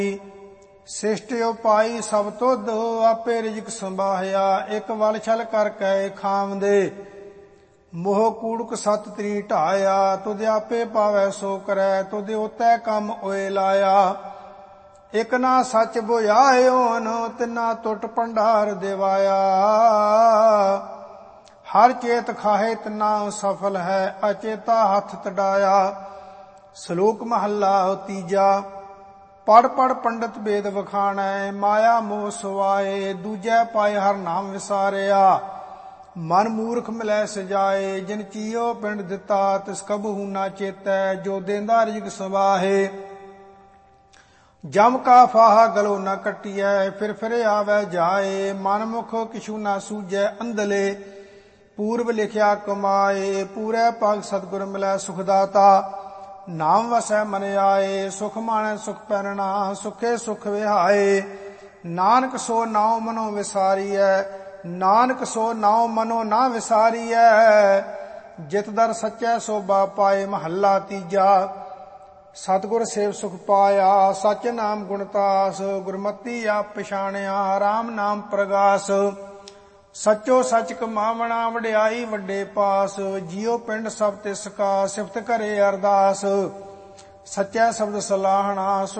ਸਿਸ਼ਟ ਉਪਾਈ ਸਭ ਤੁਧ, ਆਪੇ ਰਿਜਕ ਸੰਭਾਹਿਆ। ਇੱਕ ਵਲ ਛਲ ਕਰ ਕੈ ਖਾਵਦੇ, ਮੋਹ ਕੂੜਕ ਸਤ ਤ੍ਰੀ ਢਾਇਆ। ਤੁਧ ਆਪੇ ਪਾਵੈ ਸੋ ਕਰੈ, ਤੁਧ ਉਤੈ ਕੰਮ ਓਏ ਲਾਇਆ। ਇਕ ਨਾ ਸੱਚ ਬੁਝਾਇਓਨ, ਤਿਨਾ ਟੁੱਟ ਭੰਡਾਰ ਦਿਵਾਇਆ। ਹਰ ਚੇਤ ਖਾਹੇ ਤਿਨਾ ਸਫਲ ਹੈ, ਅਚੇਤਾ ਹੱਥ ਤਡਾਇਆ। ਸ਼ਲੋਕ ਮਹੱਲਾ ਤੀਜਾ। ਪੜ ਪੜ ਪੰਡਤ ਵੇਦ ਵਖਾਣੈ, ਮਾਇਆ ਮੋਹ ਸਵਾਏ। ਦੂਜੈ ਪਾਏ ਹਰ ਨਾਮ ਵਿਸਾਰਿਆ, ਮਨ ਮੂਰਖ ਮਿਲੈ ਸਜਾਏ। ਜਿਨ ਚੀਓ ਪਿੰਡ ਦਿੱਤਾ, ਤਿਸ ਕਬਹੂ ਨਾ ਚੇਤੈ। ਜੋ ਦੇਂਦਾ ਰਿਜਕ ਸਵਾਹੇ, ਜਮ ਕਾ ਫਾਹਾ ਗਲੋ ਨ ਕੱਟੀਐ। ਫਿਰ ਆਵੈ ਜਾਏ, ਮਨ ਮੁਖ ਕਿਛੂ ਨਾ ਸੂਝੈ ਅੰਧਲੇ। ਪੂਰਬ ਲਿਖਿਆ ਕਮਾਏ, ਪੂਰੇ ਪਗ ਸਤਿਗੁਰ ਮਿਲੈ ਸੁਖ ਦਾਤਾ। ਨਾਮ ਵਸੈ ਮਨ ਆਏ, ਸੁਖ ਮਾਣੈ ਸੁਖ ਪੈਰਣਾ। ਸੁਖੇ ਸੁਖ ਵਿਹਾਏ, ਨਾਨਕ ਸੋ ਨਾਉ ਮਨੋ ਵਿਸਾਰੀਐ। ਨਾਨਕ ਸੋ ਨਾਉ ਮਨੋ ਨਾ ਵਿਸਾਰੀਐ। ਜਿਤ ਦਰ ਸੱਚੈ ਸੋਭਾ ਪਾਏ। ਮਹੱਲਾ ਤੀਜਾ। ਸਤਿਗੁਰ ਸੇਵ ਸੁਖ ਪਾਇਆ, ਸਚ ਨਾਮ ਗੁਣਤਾਸ। ਗੁਰਮਤੀ ਆਪ ਪਛਾਣਿਆ, ਰਾਮ ਨਾਮ ਪ੍ਰਗਾਸ। ਸੱਚੋ ਸੱਚ ਕਮਾਵਣਾ, ਵਡਿਆਈ ਵੱਡੇ ਪਾਸ। ਜੀਉ ਪਿੰਡ ਸਭ ਤਿਸ ਕਾ, ਸਿਫਤ ਕਰੇ ਅਰਦਾਸ। ਸੱਚੈ ਸ਼ਬਦ ਸਲਾਹਣਾ,